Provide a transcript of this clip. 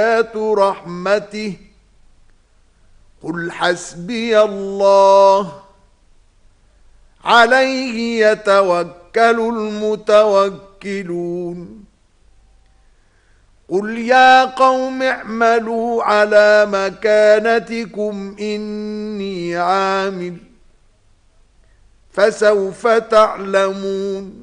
رحمته قل حسبي الله عليه يتوكل المتوكلون قل يا قوم اعملوا على مكانتكم إني عامل فسوف تعلمون